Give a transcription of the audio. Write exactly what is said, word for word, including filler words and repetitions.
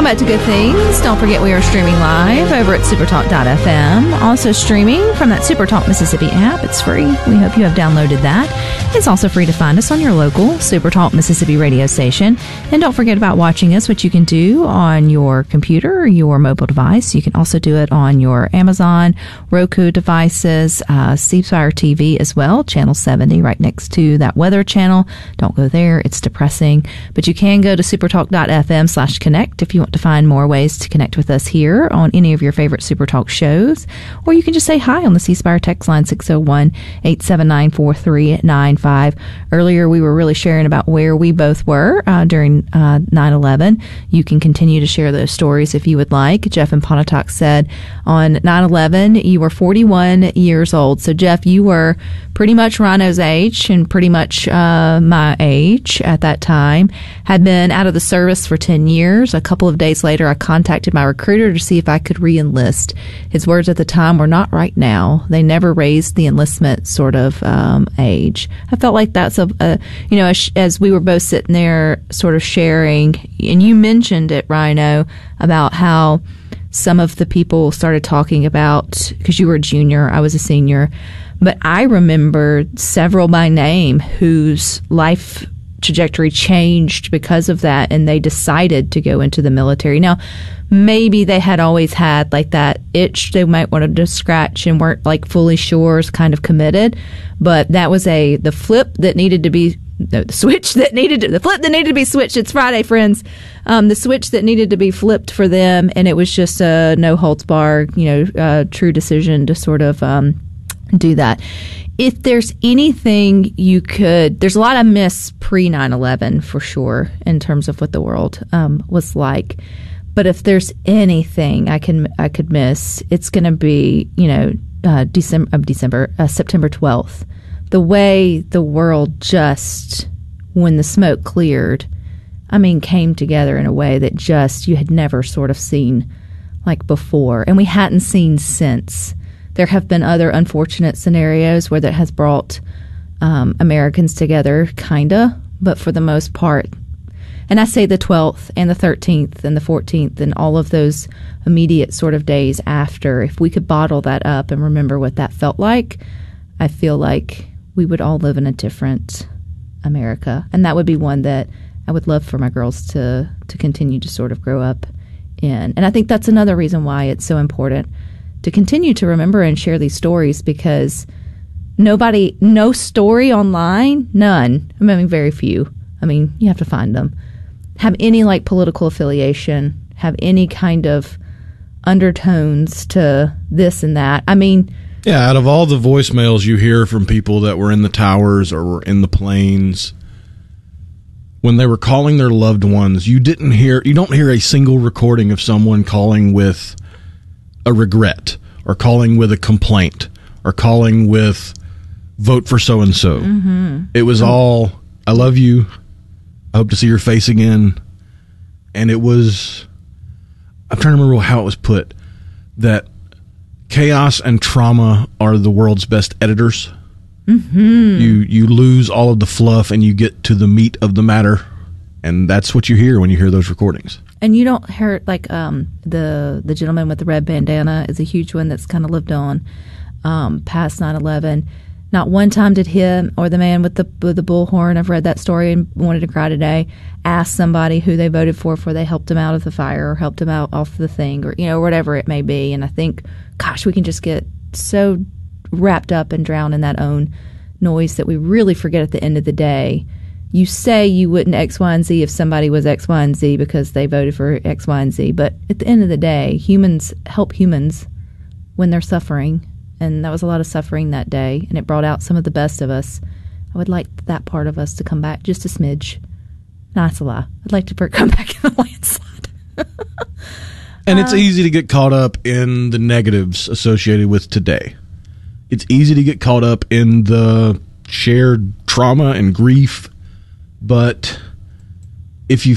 back to Good Things. Don't forget we are streaming live over at supertalk dot f m. Also streaming from that Supertalk Mississippi app. It's free. We hope you have downloaded that. It's also free to find us on your local Supertalk Mississippi radio station. And don't forget about watching us, which you can do on your computer or your mobile device. You can also do it on your Amazon, Roku devices, uh, C Spire T V as well, channel seventy right next to that weather channel. Don't go there. It's depressing. But you can go to supertalk dot f m slash connect if you want to find more ways to connect with us here on any of your favorite Supertalk shows. Or you can just say hi on the C Spire text line six oh one, eight seven nine, four three nine five. Earlier, we were really sharing about where we both were uh, during uh, nine eleven. You can continue to share those stories if you would like. Jeff in Pontotoc said on nine eleven, you were forty-one years old. So, Jeff, you were pretty much Rhino's age and pretty much uh, my age at that time. Had been out of the service for ten years. A couple of days later, I contacted my recruiter to see if I could re-enlist. His words at the time were not right now. They never raised the enlistment sort of um, age. I felt like that's a, a you know, as, as we were both sitting there sort of sharing, and you mentioned it, Rhino, about how some of the people started talking about, because you were a junior, I was a senior, but I remember several by name whose life trajectory changed because of that, and they decided to go into the military. Now, maybe they had always had like that itch they might want to scratch and weren't like fully sure, kind of committed, but that was a the flip that needed to be no, the switch that needed to, the flip that needed to be switched. It's Friday, friends. Um, the switch that needed to be flipped for them, and it was just a no holds barred, you know, uh, true decision to sort of um, do that. If there's anything you could, there's a lot of myths pre nine eleven for sure in terms of what the world um, was like. But if there's anything I can I could miss, it's going to be, you know, uh, December of December uh, September twelfth. The way the world just, when the smoke cleared, I mean, came together in a way that just you had never sort of seen like before, and we hadn't seen since. There have been other unfortunate scenarios where that has brought um, Americans together, kinda, but for the most part. And I say the twelfth and the thirteenth and the fourteenth and all of those immediate sort of days after, if we could bottle that up and remember what that felt like, I feel like we would all live in a different America. And that would be one that I would love for my girls to, to continue to sort of grow up in. And I think that's another reason why it's so important to continue to remember and share these stories, because nobody, no story online, none, I mean, very few, I mean, you have to find them, have any like political affiliation, have any kind of undertones to this and that. I mean, yeah, out of all the voicemails you hear from people that were in the towers or were in the planes, when they were calling their loved ones, you didn't hear, you don't hear a single recording of someone calling with a regret or calling with a complaint or calling with vote for so-and-so. Mm-hmm. It was all, I love you, I hope to see your face again. And it was, I'm trying to remember how it was put, that chaos and trauma are the world's best editors. Mm-hmm. You you lose all of the fluff and you get to the meat of the matter, and that's what you hear when you hear those recordings. And you don't hear, like, um, the the gentleman with the red bandana is a huge one that's kind of lived on um, past nine eleven. Not one time did him or the man with the with the bullhorn, I've read that story and wanted to cry today, ask somebody who they voted for before they helped him out of the fire or helped him out off the thing, or, you know, whatever it may be. And I think, gosh, we can just get so wrapped up and drown in that own noise that we really forget at the end of the day. You say you wouldn't X, Y, and Z if somebody was X, Y, and Z because they voted for X, Y, and Z. But at the end of the day, humans help humans when they're suffering. And that was a lot of suffering that day, and it brought out some of the best of us. I would like that part of us to come back just a smidge. No, that's a lie. I'd like to come back in the landslide. And it's uh, easy to get caught up in the negatives associated with today. It's easy to get caught up in the shared trauma and grief, but if you